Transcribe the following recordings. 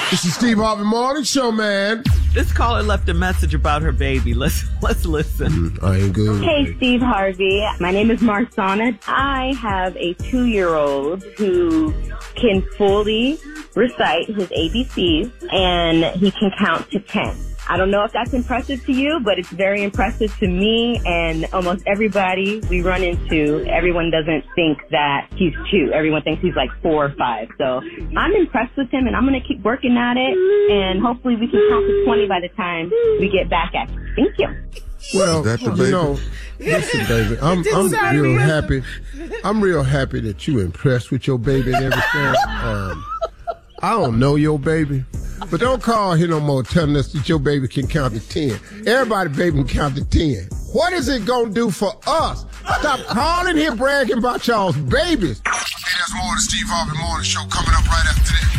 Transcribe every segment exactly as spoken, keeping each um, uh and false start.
This is Steve Harvey Morning Show, man. This caller left a message about her baby. Let's let's listen. Mm, I ain't good. Hey, Steve Harvey. My name is Marsana. I have a two-year-old who can fully recite his A B Cs, and he can count to ten. I don't know if that's impressive to you, but it's very impressive to me and almost everybody we run into. Everyone doesn't think that he's two. Everyone thinks he's like four or five. So I'm impressed with him, and I'm going to keep working at it, and hopefully we can count to twenty by the time we get back at it. Thank you. Well, That the you baby? know, listen, baby, I'm, I'm real happy. I'm real happy that you impressed with your baby and everything. Um, I don't know your baby, but don't call here no more telling us that your baby can count to ten. Everybody baby can count to ten. What is it going to do for us? Stop calling here bragging about y'all's babies. Hey, there's more of the Steve Harvey Morning Show coming up right after this.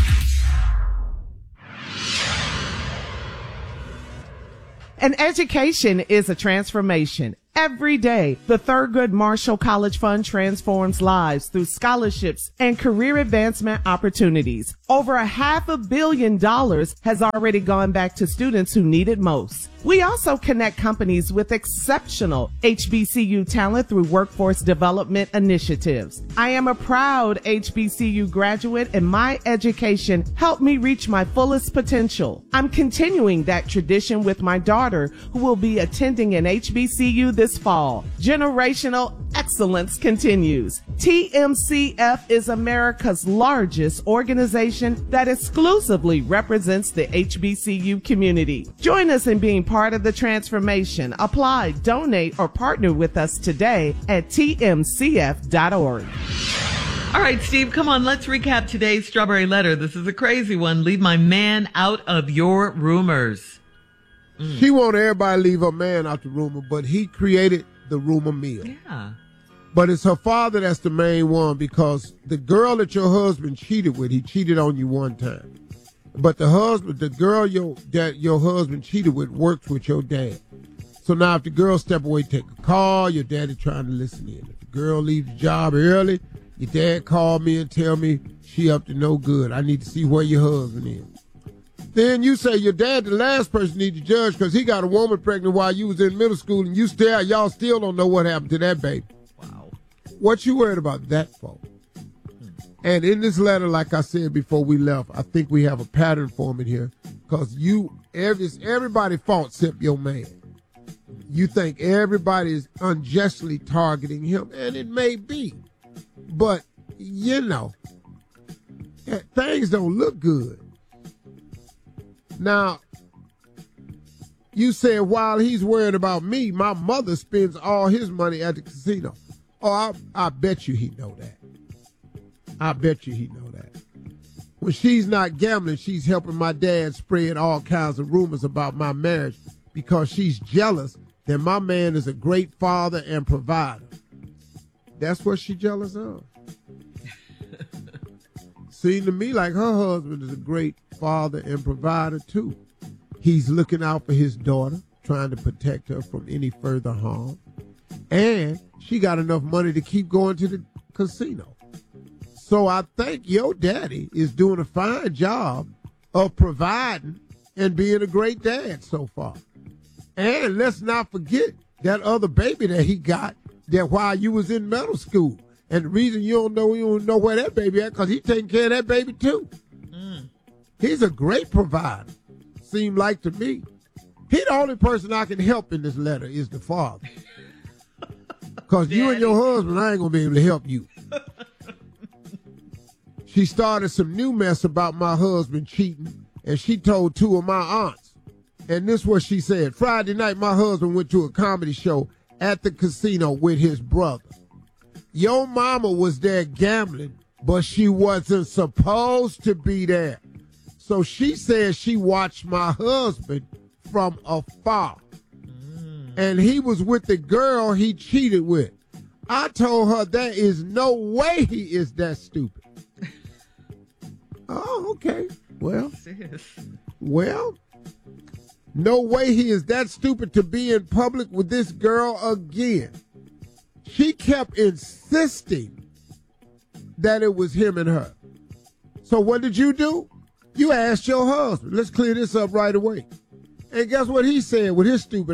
An education is a transformation. Every day, the Thurgood Marshall College Fund transforms lives through scholarships and career advancement opportunities. Over a half a billion dollars has already gone back to students who need it most. We also connect companies with exceptional H B C U talent through workforce development initiatives. I am a proud H B C U graduate, and my education helped me reach my fullest potential. I'm continuing that tradition with my daughter, who will be attending an H B C U this fall. Generational excellence continues. T M C F is America's largest organization that exclusively represents the H B C U community. Join us in being part of the transformation. Apply, donate, or partner with us today at T M C F dot org. All right, Steve, come on. Let's recap today's Strawberry Letter. This is a crazy one. Leave my man out of your rumors. Mm. She wanted everybody to leave her man out the rumor, but he created the rumor mill. Yeah. But it's her father that's the main one, because the girl that your husband cheated with, he cheated on you one time. But the husband, the girl your that your husband cheated with works with your dad. So now if the girl step away, take a call, your daddy trying to listen in. If the girl leaves the job early, your dad called me and tell me she up to no good. I need to see where your husband is. Then you say your dad the last person need to judge because he got a woman pregnant while you was in middle school, and you still y'all still don't know what happened to that baby. Wow. What you worried about that for? And in this letter, like I said before we left, I think we have a pattern forming here, because you, every, it's everybody's fault except your man. You think everybody is unjustly targeting him, and it may be. But, you know, things don't look good. Now, you said while he's worried about me, my mother spends all his money at the casino. Oh, I, I bet you he know that. I bet you he know that. When she's not gambling, she's helping my dad spread all kinds of rumors about my marriage because she's jealous that my man is a great father and provider. That's what she's jealous of. Seemed to me like her husband is a great father and provider too. He's looking out for his daughter, trying to protect her from any further harm. And she got enough money to keep going to the casino. So I think your daddy is doing a fine job of providing and being a great dad so far. And let's not forget that other baby that he got that while you was in middle school. And the reason you don't know you don't know where that baby at, because he's taking care of that baby too. Mm. He's a great provider, seemed like to me. He the only person I can help in this letter is the father. Because you and your husband, I ain't going to be able to help you. She started some new mess about my husband cheating, and she told two of my aunts. And this is what she said. Friday night, my husband went to a comedy show at the casino with his brother. Your mama was there gambling, but she wasn't supposed to be there. So she said she watched my husband from afar. Mm. And he was with the girl he cheated with. I told her there is no way he is that stupid. Oh, okay. Well, well, no way he is that stupid to be in public with this girl again. She kept insisting that it was him and her. So what did you do? You asked your husband. Let's clear this up right away. And guess what he said with his stupid...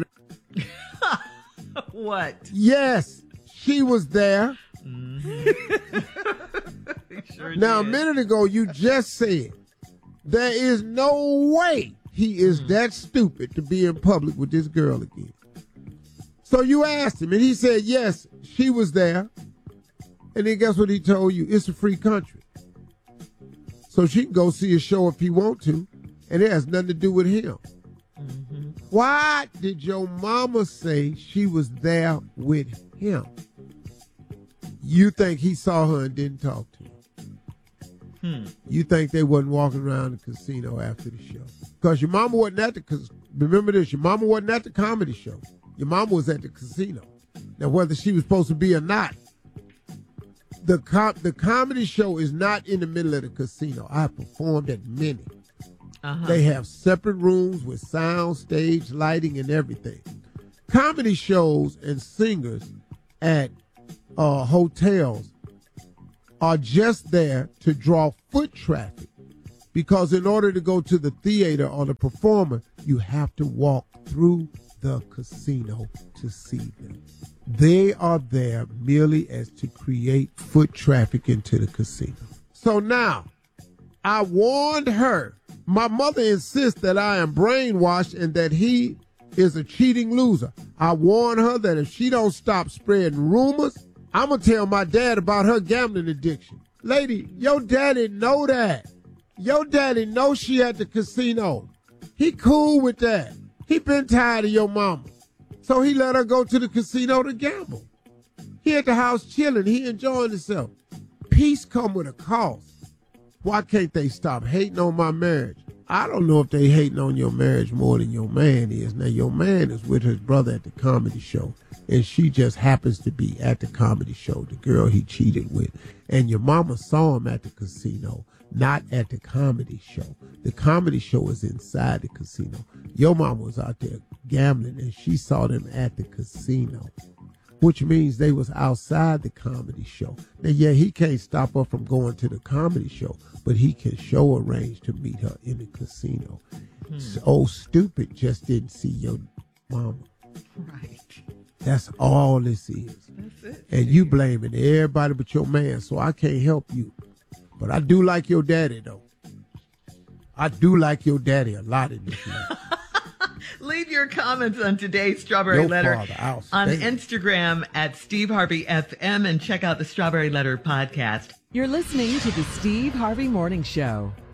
What? Yes, she was there. Mm-hmm. Sure now, did. a minute ago, you just said there is no way he is mm. that stupid to be in public with this girl again. So you asked him, and he said, yes, she was there. And then guess what he told you? It's a free country. So she can go see a show if he want to, and it has nothing to do with him. Mm-hmm. Why did your mama say she was there with him? You think he saw her and didn't talk to her? Hmm. You think they wasn't walking around the casino after the show? Because your mama wasn't at the, cause remember this, your mama wasn't at the comedy show. Your mama was at the casino. Now, whether she was supposed to be or not, the com- the comedy show is not in the middle of the casino. I performed at many. Uh-huh. They have separate rooms with sound, stage, lighting, and everything. Comedy shows and singers at uh, hotels are just there to draw foot traffic, because in order to go to the theater or the performer, you have to walk through the casino to see them. They are there merely as to create foot traffic into the casino. So now, I warned her. My mother insists that I am brainwashed and that he is a cheating loser. I warned her that if she don't stop spreading rumors, I'm going to tell my dad about her gambling addiction. Lady, your daddy know that. Your daddy knows she at the casino. He cool with that. He been tired of your mama. So he let her go to the casino to gamble. He at the house chilling. He enjoying himself. Peace come with a cost. Why can't they stop hating on my marriage? I don't know if they hating on your marriage more than your man is. Now, your man is with his brother at the comedy show, and she just happens to be at the comedy show, the girl he cheated with. And your mama saw him at the casino, not at the comedy show. The comedy show is inside the casino. Your mama was out there gambling, and she saw them at the casino, which means they was outside the comedy show. Now, yeah, he can't stop her from going to the comedy show, but he can show arrange to meet her in the casino. Hmm. So stupid just didn't see your mama. Right. That's all this is. That's it. And you blaming everybody but your man, so I can't help you. But I do like your daddy, though. I do like your daddy a lot in this life. Leave your comments on today's Strawberry Your Letter father, on Instagram at Steve Harvey F M, and check out the Strawberry Letter podcast. You're listening to the Steve Harvey Morning Show.